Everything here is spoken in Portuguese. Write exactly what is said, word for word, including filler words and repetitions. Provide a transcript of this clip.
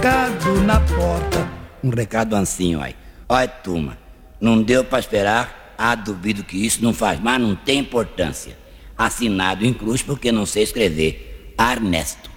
recado na porta. Um recado assim, olha. Olha, turma, não deu pra esperar. Ah, duvido que isso não faz, mas não tem importância. Assinado em cruz porque não sei escrever. Ernesto.